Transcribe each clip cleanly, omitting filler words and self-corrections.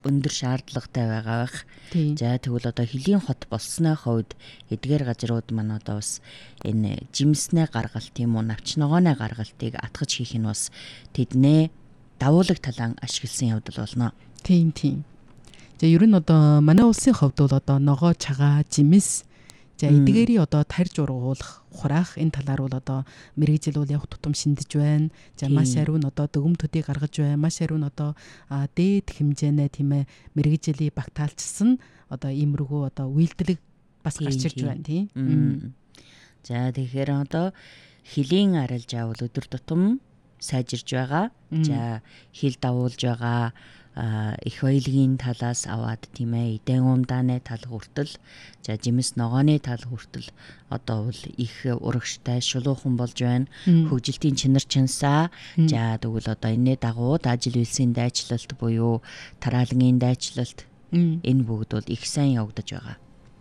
өндөр шаардлагатай байгаа бах. За тэгвэл одоо хөлийн хот болсны хувьд эдгээр газрууд маань одоо бас энэ жимснээ гаргалт тийм үү, навч ногооны гаргалтыг атгаж хийх нь бас тэднээ давуулаг талаан ашигласан явдал болно. Тийм. За ер нь одоо манай улсын хувьд бол одоо ногоо, чагаа, жимс за эдгээрийн одоо тарж ургуулах, хураах энэ талаар бол одоо мэргэжил бол явах тутам шиндэж байна. За маш ариун одоо дөгөм төдий гаргаж байна. Маш ариун одоо дээд хэмжээний тийм ээ мэргэжилийг багтаалчсан одоо иймэрхүү одоо үйлдэлэг бас гарч ирж байна тийм. За тэгэхээр одоо хөлийн арилж авал өдөр тутам сайжирж байгаа. За хил давуулж байгаа их баялагын талаас аваад тийм ээ эдэн умдааны тал хүртэл за жимс ногооны тал хүртэл одоо бол их урагштай шулуухан болж байна. Хөгжилтийн чинар чинсаа за тэгвэл одоо энэний дагуу ажил үйлсийн дайчлалт буюу тараалгын дайчлалт энэ бүгд бол их сайн явагдаж байгаа.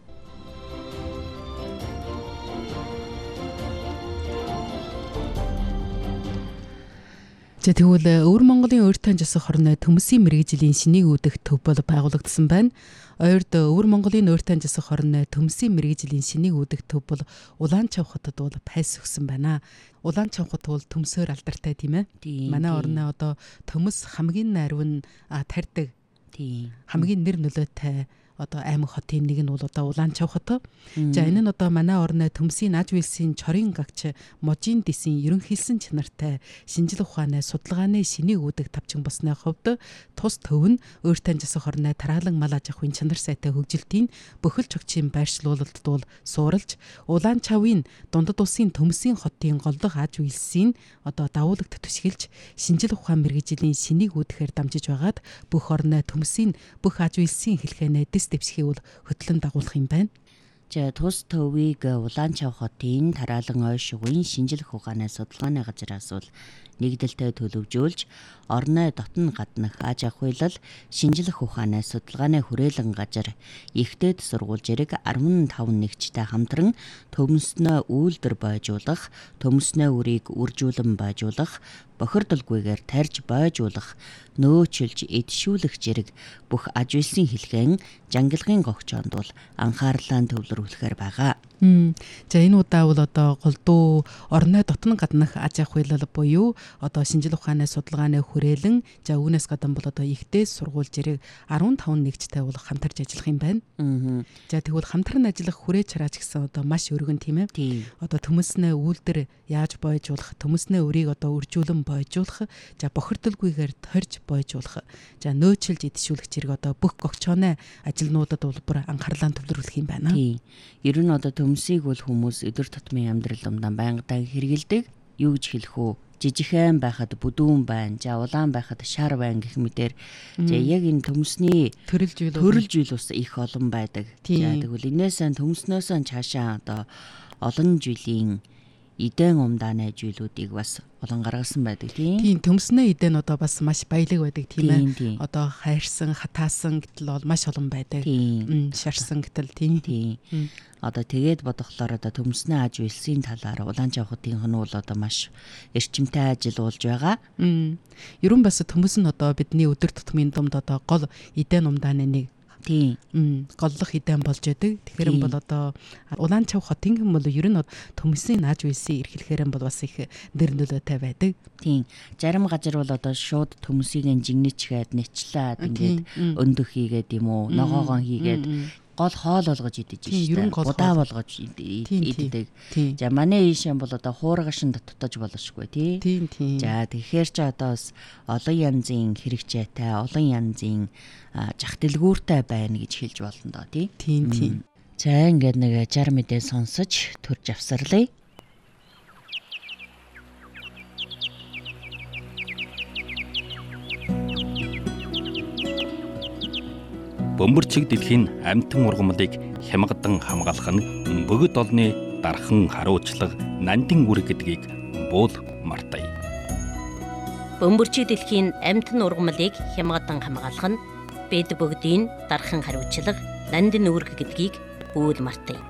За тэгвэл Өвөр Монголын Ууртан засаг хорны төмсийн мэргэжлийн шинийг үүдэх төв бол байгуулагдсан байна. Ойрд Өвөр Монголын Ууртан засаг хорны төмсийн мэргэжлийн шинийг үүдэх төв бол Улаанчав хотод бол пайс өгсөн байна. Улаанчав хот бол төмсөөр алдартай тийм ээ. Манай орны одоо төмс хамгийн ариун тарьдаг. Хамгийн нэр нөлөөтэй одоо аймаг хотын нэг нь бол одоо Улаанчав хот. За энэ нь одоо манай орны төмсийн аж үйлсийн чорын гагч можийн дэсийн ерөнхийлсэн чанартай шинжлэх ухааны судалгааны шинийг үүдэх тавчин болсны хувьд тус төв нь Ууртан засаг хорны тараалан мал аж ахуйн чанар сайтай хөгжилтийн бүхэл чогчийн байршлуулалтад бол сууралж Улаанчавын дундад улсын төмсийн хотын голдох аж үйлсийн одоо давуулагт төсгөлж шинжлэх ухаан мэргэжлийн шинийг үүдэхээр дамжиж байгаад бүх орны төмсийн бүх аж үйлсийн хэлхэнэ дэвсхийг бол хөтлөн дагуулах юм байна. За тус төвийг Улаанчав хотын тараалан ойшигын шинжлэх ухааны судалгааны газраас бол нэгдэлтэй төлөвжүүлж орны дотн гаднах аж ахуйлал шинжлэх ухааны судалгааны хүрээлэн газар ихтэйд сургууль зэрэг 15 нэгжтэй хамтран төмснөө үйлдвэр бойжуулах, төмснөө үрийг үржүүлэн бойжуулах, бохирдолгүйгээр тарьж бойжуулах, нөөцөлж эдшүүлэх зэрэг бүх аж үйлсийн хэлхэн жангилгын гогчоонд бол анхаарлаа төвлөрүүлэхээр байгаа. За энэ удаа бол одоо голдуу орны дотн гаднах аж ахуйлал буюу одоо шинжлэх ухааны судалгааны хүрээлэн за үүнээс гадна бол одоо ихтэй сургууль зэрэг 15 нэгжтэй бол хамтарч ажиллах юм байна. За тэгвэл хамтран ажиллах хүрээ чараач гэсэн одоо маш өргөн тийм ээ. Одоо төмснөө үйлдвэр яаж бойжуулах, төмснөө өрийг одоо үржүүлэн бойжуулах, за бохирдолгүйгээр торж бойжуулах, за нөөцөлж эдшүүлэх зэрэг одоо бүх гогчооны ажилнуудад бол бүр анхаарлаа төвлөрүүлэх юм байна. Ер нь одоо төмсийг бол хүмүүс өдөр тутмын амьдрал умдаа байнгадаа хэрэгэлдэг. Юу гэж хэлэх үү? Жижигхэн байхад бүдүүн байна. За улаан байхад шар байна гэх мэтэр. За яг энэ төмсний төрөлжүүл ус их олон байдаг. За тэгвэл энээсээ төмснөөс цаашаа одоо олон жилийн эдэн умдааны жилүүдийг бас олон гаргасан байдаг тийм. Төмснөө эдэн одоо бас маш баялаг байдаг тийм ээ. Одоо хайрсан, хатаасан гэтэл бол маш олон байдаг. Шарсан гэтэл тийм. Одоо тэгээд бодохлоор одоо төмснөө аж үйлсийн талаар Улаанчав хотынх нь бол одоо маш эрчимтэй ажил болж байгаа. Ерөн бас төмс нь одоо бидний өдөр тутмын думд одоо гол эдэн умдааны нэг голлох эдэн болж байдаг. Тэгэхээр бол одоо Улаанчав хотын юм бол ер нь төмсийн аж үйлсийн эрхлэхээр бол бас их нэр нөлөөтэй байдаг. Тийм. Зарим газар бол одоо шууд төмсийг жигнэчгээд нэчлээд ингээд өндөх хийгээд юм уу, ногоогоо хийгээд гол хоол болгож идэж шүү дээ. Удаа болгож иддэг. За манай ийшэн бол одоо хуургашин татаж болошгүй тий. За тэгэхээр ч одоо бас олон янзын хэрэгцээтэй, олон янзын жах дэлгүүртэй байна гэж хэлж болно доо тий. Тийм. За ингээд нэг жар мэдээ сонсож төрж авсарлаа. Бөмбөрчиг дэлхийн амьтан ургамлыг хямгадан хамгаалах нь бөгөд олны дархан харуулчлага нандин үр гэдгийг буул мартая. Бөмбөрчиг дэлхийн амьтан ургамлыг хямгадан хамгаалах нь бид бүгдийн дархан харуулчлага нандин үр гэдгийг буул мартая.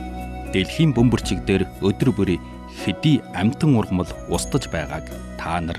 Дэлхийн бөмбөрчиг дээр өдөр бүр хэдий амьтан ургамал устж байгааг та нар